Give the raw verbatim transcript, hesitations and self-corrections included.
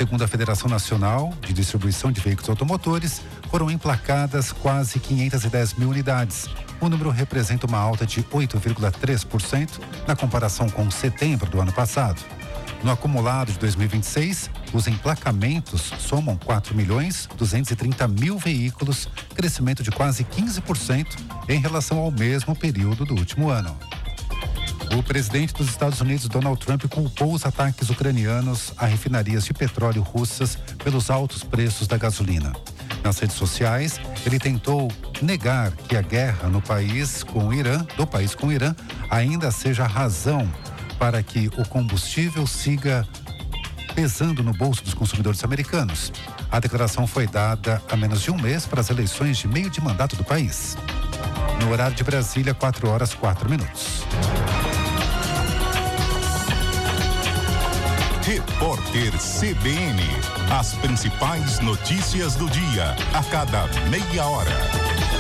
Segundo a Federação Nacional de Distribuição de Veículos Automotores, foram emplacadas quase quinhentas e dez mil unidades. O número representa uma alta de oito vírgula três por cento na comparação com setembro do ano passado. No acumulado de dois mil e vinte e seis, os emplacamentos somam quatro milhões duzentos e trinta mil veículos, crescimento de quase quinze por cento em relação ao mesmo período do último ano. O presidente dos Estados Unidos, Donald Trump, culpou os ataques ucranianos a refinarias de petróleo russas pelos altos preços da gasolina. Nas redes sociais, ele tentou negar que a guerra no país com o Irã, do país com o Irã, ainda seja a razão para que o combustível siga pesando no bolso dos consumidores americanos. A declaração foi dada a menos de um mês para as eleições de meio de mandato do país. No horário de Brasília, quatro horas, quatro minutos. Repórter C B N. As principais notícias do dia, a cada meia hora.